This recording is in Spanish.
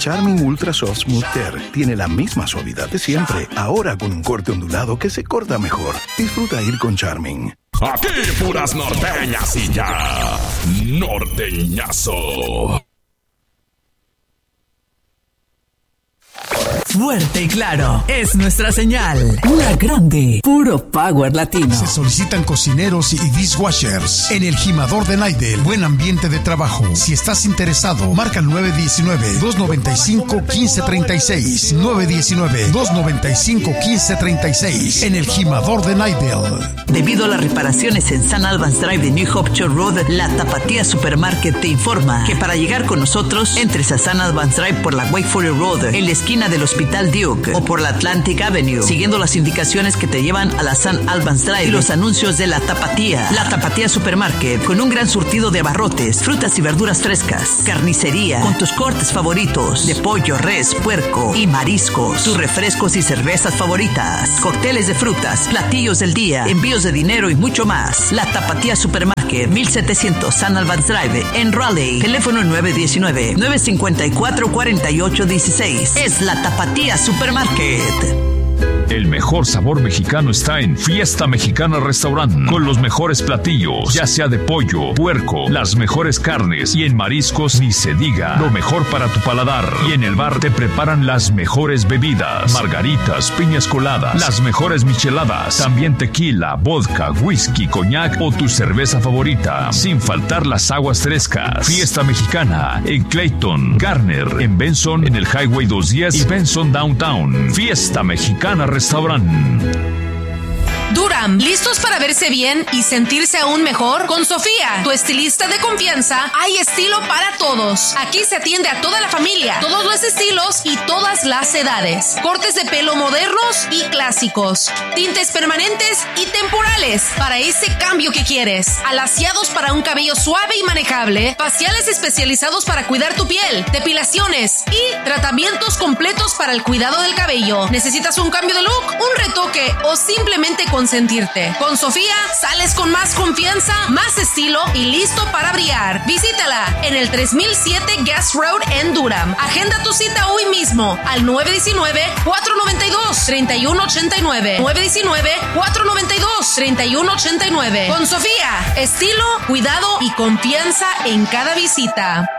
Charmin Ultra Soft Smooth Tear tiene la misma suavidad de siempre, ahora con un corte ondulado que se corta mejor. Disfruta ir con Charmin. Aquí puras norteñas y ya. Norteñazo. Fuerte y claro, es nuestra señal. La grande, puro power latino. Se solicitan cocineros y dishwashers en el Jimador de Naidel. Buen ambiente de trabajo. Si estás interesado, marca el 919-295-1536. 919-295-1536 en el Jimador de Naidel. Debido a las reparaciones en San Albans Drive de New Hope Church Road, la Tapatía Supermarket te informa que para llegar con nosotros, entres a San Albans Drive por la Wakefield Road, en la esquina del Hospital Duke, o por la Atlantic Avenue, siguiendo las indicaciones que te llevan a la San Albans Drive y los anuncios de la Tapatía. La Tapatía Supermarket, con un gran surtido de abarrotes, frutas y verduras frescas, carnicería, con tus cortes favoritos de pollo, res, puerco y mariscos, tus refrescos y cervezas favoritas, cócteles de frutas, platillos del día, envíos de dinero y mucho más. La Tapatía Supermarket, 1700 San Albans Drive, en Raleigh. Teléfono 919-954-4816. Es la Tapatía Supermarket. El mejor sabor mexicano está en Fiesta Mexicana Restaurant, con los mejores platillos, ya sea de pollo, puerco, las mejores carnes, y en mariscos ni se diga, lo mejor para tu paladar. Y en el bar te preparan las mejores bebidas, margaritas, piñas coladas, las mejores micheladas, también tequila, vodka, whisky, coñac o tu cerveza favorita, sin faltar las aguas frescas. Fiesta Mexicana en Clayton, Garner, en Benson, en el Highway 210 y Benson Downtown. Fiesta Mexicana Restaurant. Durham, ¿listos para verse bien y sentirse aún mejor? Con Sofía, tu estilista de confianza, hay estilo para todos. Aquí se atiende a toda la familia, todos los estilos y todas las edades. Cortes de pelo modernos y clásicos, tintes permanentes y temporales para ese cambio que quieres. Alaciados para un cabello suave y manejable, faciales especializados para cuidar tu piel, depilaciones y tratamientos completos para el cuidado del cabello. ¿Necesitas un cambio de look, un retoque o simplemente consentirte? Con Sofía sales con más confianza, más estilo y listo para brillar. Visítala en el 3007 Guest Road en Durham. Agenda tu cita hoy mismo al 919-492-3189. 919-492-3189. Con Sofía, estilo, cuidado y confianza en cada visita.